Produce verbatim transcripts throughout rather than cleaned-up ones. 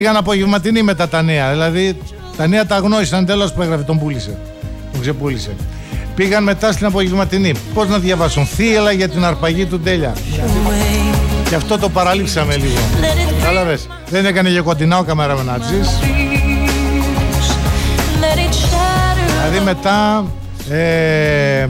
Πήγαν απογευματινή μετά τα νέα. Δηλαδή τα νέα τα γνώρισαν τέλος που έγραφε, τον πούλησε. Τον ξεπούλησε. Πήγαν μετά στην απογευματινή. Πώς να διαβάσουν? Θύελα για την αρπαγή του Ντέλια. Και αυτό το παραλείψαμε λίγο. Κατάλαβες? Δεν έκανε για κοντινά ο καμεραμενάτζης. Δηλαδή μετά ε,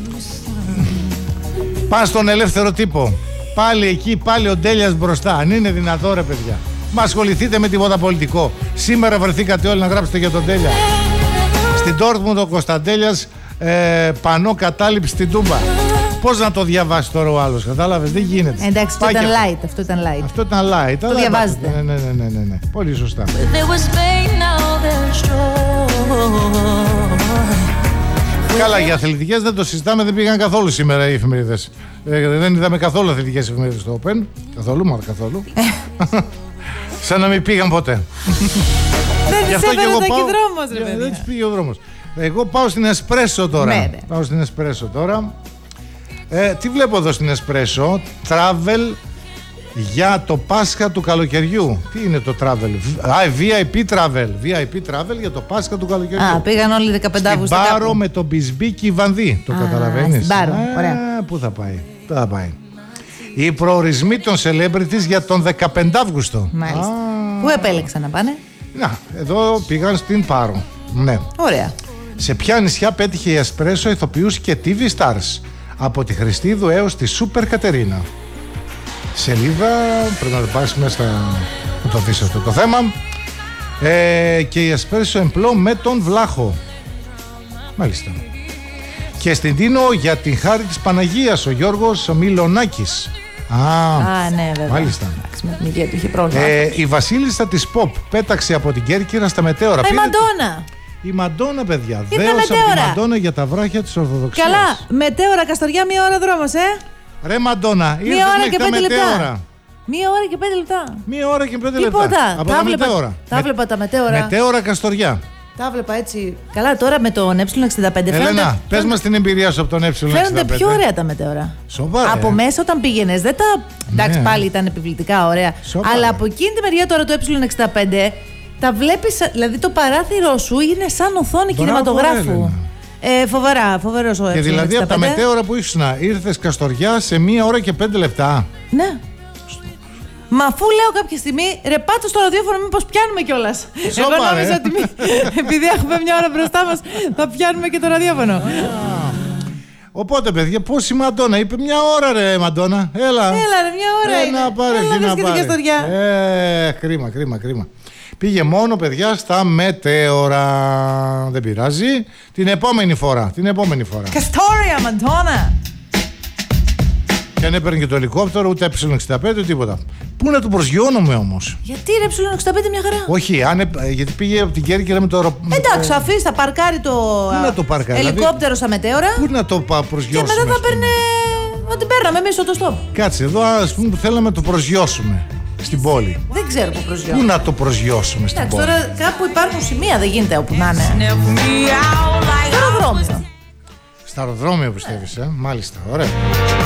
πας στον ελεύθερο τύπο. Πάλι εκεί, πάλι ο Ντέλιας μπροστά. Αν είναι δυνατό, ρε παιδιά. Μα ασχοληθείτε με τίποτα πολιτικό. Σήμερα βρεθήκατε όλοι να γράψετε για τον Ντέλια. Στην Ντόρτμουντ ο Κωνσταντέλιας ε, πανό κατάληψη στην Τούμπα. Πώς να το διαβάσει τώρα ο άλλος? Κατάλαβες? Δεν γίνεται. Εντάξει, αυτό ήταν light. Αυτό ήταν light. Αυτό ήταν light. Το διαβάζετε. Ναι, ναι, ναι, ναι, ναι. Πολύ σωστά. Καλά, για αθλητικές δεν το συζητάμε, δεν πήγαν καθόλου σήμερα οι εφημερίδες. Ε, δεν είδαμε καθόλου αθλητικές εφημερίδες στο Open. Καθόλου, μα καθόλου. Σαν να μην πήγαν ποτέ. Δεν τις έφερε το δρόμος, ρε παιδιά. Δεν τους πήγε ο δρόμος. Εγώ πάω στην Εσπρέσο τώρα. Ναι, πάω στην Εσπρέσο τώρα. Ε, τι βλέπω εδώ στην Εσπρέσο? Travel για το Πάσχα του καλοκαιριού. Τι είναι το travel? Α, βι άι πι travel. βι άι πι travel για το Πάσχα του καλοκαιριού. Α, πήγαν όλοι δεκαπέντε Αυγούστου. Στην Πάρο με τον Μπισμπίκι Βανδύ. Το καταλαβαίνεις? Στην Πάρο, ωραία. Πού θα πάει? Πού θα πάει? Οι προορισμοί των celebrities για τον δεκαπέντε Αυγούστου. Μάλιστα. Α. Πού επέλεξαν να πάνε? Να, εδώ πήγαν στην Πάρο. Ναι. Ωραία. Σε ποια νησιά πέτυχε η Εσπρέσο ηθοποιούς και τι βι stars? Από τη Χριστίδου έως τη Σούπερ Κατερίνα. Σελίδα, πρέπει να το πάρεις μέσα στα... να το δεις αυτό το θέμα. Ε, και η Εσπρέσο εμπλό με τον Βλάχο. Μάλιστα. Και στην Τίνο για την χάρη της Παναγίας ο Γιώργος Μιλονάκης. Α, Α, ναι, βέβαια. Μάλιστα. Με την υγεία του είχε πρόβλημα. Ε, η βασίλισσα της Pop πέταξε από την Κέρκυρα στα μετέωρα. Η Μαντόνα. Η Μαντόνα, παιδιά. Ήρθε Δέος από μετέωρα. τη Μαντόνα για τα βράχια της Ορθοδοξίας. Καλά, μετέωρα Καστοριά, μία ώρα δρόμος, ε. Ρε Μαντόνα, ήρθες Μία ώρα μέχρι και τα πέντε λεπτά. μετέωρα. Μία ώρα και πέντε λεπτά. Μία ώρα και πέντε λεπτά. Τίποτα. Από τα τα βλέπα, μετέωρα. τα Με... βλέπα τα μετέωρα. Μετέωρα Καστοριά. Τα βλέπα έτσι. Καλά, τώρα με τον ε εξήντα πέντε Ελένα, φαίνονται... πες μας την εμπειρία σου από τον ε εξήντα πέντε. Φαίνονται πιο ωραία τα μετέωρα. Σοβαρά. Από μέσα όταν πήγαινες, δεν τα. Εντάξει, Ναι. πάλι ήταν επιβλητικά ωραία. Σοβαρά. Αλλά από εκείνη τη μεριά τώρα το ε εξήντα πέντε τα βλέπεις, δηλαδή το παράθυρό σου είναι σαν οθόνη κινηματογράφου. Ε, φοβερά, φοβερός ο ε Και δηλαδή από τα μετέωρα που ήσουν, ήρθες Καστοριά σε μία ώρα και πέντε λεπτά. Ναι. Μα αφού λέω κάποια στιγμή, ρε πάτε στο ραδιόφωνο, μήπως πιάνουμε κιόλας. Εγώ νόμιζα ότι μη, επειδή έχουμε μια ώρα μπροστά μας, θα πιάνουμε και το ραδιόφωνο. Οπότε, παιδιά, πώς η Μαντόνα είπε? Μια ώρα, ρε Μαντόνα. Έλα. Έλα, ρε, μια ώρα ε, είναι. Να πάρε, Έλα, να βρίσκεται και Καστοριά. Ε, κρίμα, κρίμα, κρίμα. Πήγε μόνο, παιδιά, στα μετέωρα. Δεν πειράζει. Την επόμενη φορά. Την επόμενη φορά. Καστόρια, Μαντόνα. Και αν έπαιρνε και το ελικόπτερο, ούτε ε εξήντα πέντε, ούτε τίποτα. Πού να το προσγειώνουμε όμως? Γιατί ρε ε εξήντα πέντε μια χαρά? Όχι, αν, γιατί πήγε από την Κέρκυρα με το αεροπλάνο. Εντάξει, αφήσει, θα παρκάρει το Πού να το παρκάρει, ελικόπτερο δηλαδή, στα μετέωρα. Πού να το πα, Και προσγειώσουμε? μετά θα παίρνε. Θα την παίρναμε εμείς στο stop. Κάτσε, εδώ ας πούμε που θέλαμε να το προσγειώσουμε στην πόλη. Δεν ξέρω πού Πού προσγειώνουμε. να το προσγειώσουμε στην Εντάξει, πόλη? τώρα κάπου υπάρχουν σημεία, δεν γίνεται όπου να είναι. Στο αεροδρόμιο. Στα αεροδρόμια πιστεύεις, ε? Μάλιστα, ωραία.